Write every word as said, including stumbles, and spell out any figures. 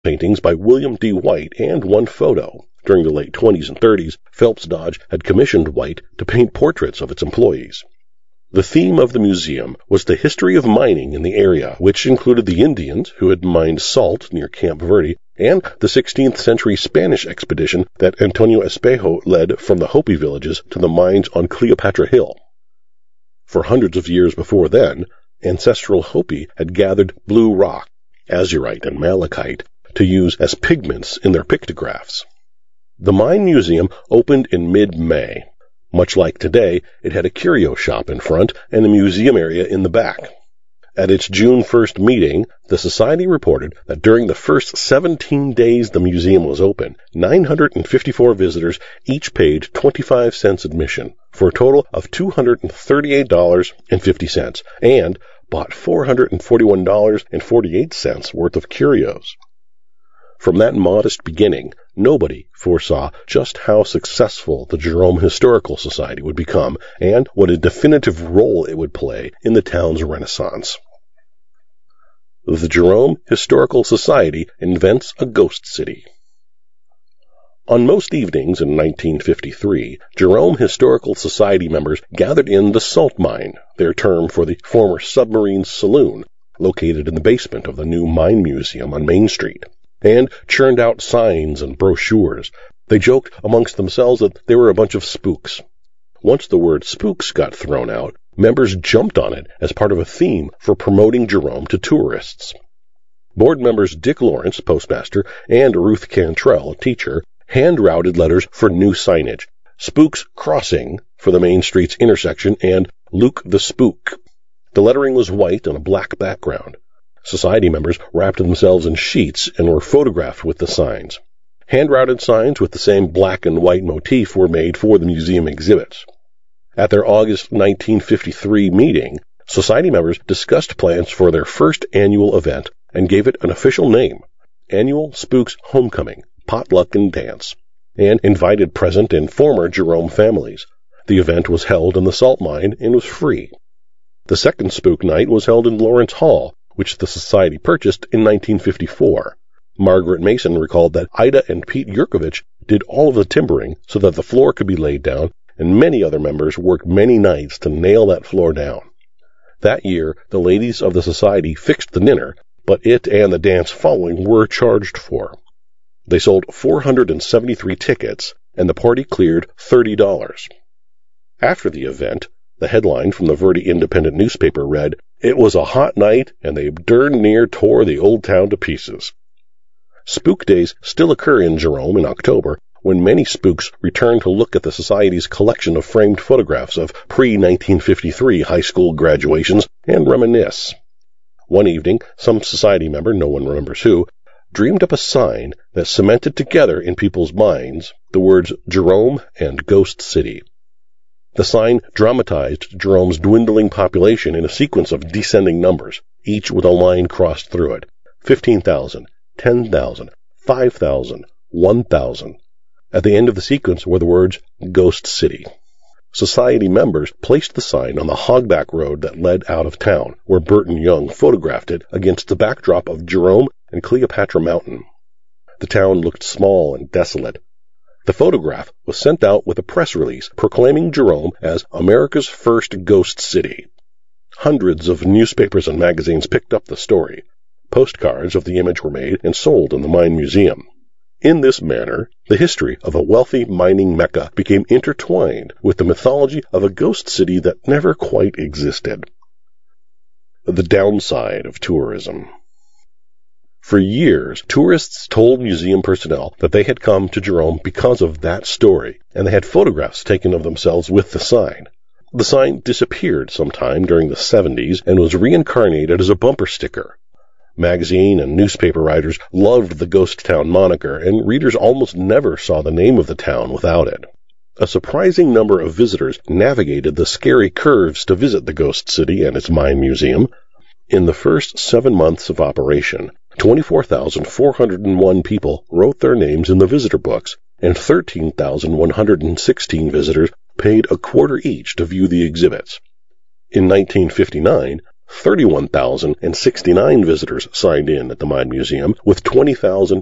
paintings by William D. White and one photo. During the late twenties and thirties, Phelps Dodge had commissioned White to paint portraits of its employees. The theme of the museum was the history of mining in the area, which included the Indians who had mined salt near Camp Verde, and the sixteenth century Spanish expedition that Antonio Espejo led from the Hopi villages to the mines on Cleopatra Hill. For hundreds of years before then, ancestral Hopi had gathered blue rock, azurite and malachite, to use as pigments in their pictographs. The Mine Museum opened in mid-May. Much like today, it had a curio shop in front and a museum area in the back. At its June first meeting, the Society reported that during the first seventeen days the museum was open, nine hundred fifty-four visitors each paid twenty-five cents admission, for a total of two hundred thirty-eight dollars and fifty cents, and bought four hundred forty-one dollars and forty-eight cents worth of curios. From that modest beginning, nobody foresaw just how successful the Jerome Historical Society would become and what a definitive role it would play in the town's renaissance. The Jerome Historical Society invents a ghost city. On most evenings in nineteen fifty-three, Jerome Historical Society members gathered in the salt mine, their term for the former submarine saloon, located in the basement of the new Mine Museum on Main Street, and churned out signs and brochures. They joked amongst themselves that they were a bunch of spooks. Once the word spooks got thrown out, members jumped on it as part of a theme for promoting Jerome to tourists. Board members Dick Lawrence, postmaster, and Ruth Cantrell, teacher, hand-routed letters for new signage, Spooks Crossing for the Main Street's intersection, and Luke the Spook. The lettering was white on a black background. Society members wrapped themselves in sheets and were photographed with the signs. Hand-routed signs with the same black and white motif were made for the museum exhibits. At their August nineteen fifty-three meeting, Society members discussed plans for their first annual event and gave it an official name, Annual Spooks Homecoming, Potluck and Dance, and invited present and former Jerome families. The event was held in the salt mine and was free. The second spook night was held in Lawrence Hall, which the Society purchased in nineteen fifty-four. Margaret Mason recalled that Ida and Pete Yurkovich did all of the timbering so that the floor could be laid down, and many other members worked many nights to nail that floor down. That year, the ladies of the Society fixed the dinner, but it and the dance following were charged for. They sold four hundred seventy-three tickets, and the party cleared thirty dollars. After the event, the headline from the Verde Independent newspaper read, "It was a hot night, and they darn near tore the old town to pieces." Spook days still occur in Jerome in October, when many spooks return to look at the Society's collection of framed photographs of pre nineteen fifty-three high school graduations and reminisce. One evening, some Society member, no one remembers who, dreamed up a sign that cemented together in people's minds the words Jerome and Ghost City. The sign dramatized Jerome's dwindling population in a sequence of descending numbers, each with a line crossed through it. fifteen thousand, ten thousand, five thousand, one thousand. At the end of the sequence were the words Ghost City. Society members placed the sign on the hogback road that led out of town, where Burton Young photographed it against the backdrop of Jerome and Cleopatra Mountain. The town looked small and desolate. The photograph was sent out with a press release proclaiming Jerome as America's first ghost city. Hundreds of newspapers and magazines picked up the story. Postcards of the image were made and sold in the Mine Museum. In this manner, the history of a wealthy mining mecca became intertwined with the mythology of a ghost city that never quite existed. The downside of tourism. For years, tourists told museum personnel that they had come to Jerome because of that story, and they had photographs taken of themselves with the sign. The sign disappeared sometime during the seventies and was reincarnated as a bumper sticker. Magazine and newspaper writers loved the ghost town moniker, and readers almost never saw the name of the town without it. A surprising number of visitors navigated the scary curves to visit the ghost city and its mine museum. In the first seven months of operation, twenty-four thousand four hundred one people wrote their names in the visitor books, and thirteen thousand one hundred sixteen visitors paid a quarter each to view the exhibits. In nineteen fifty-nine, thirty-one thousand sixty-nine visitors signed in at the Mine Museum, with twenty thousand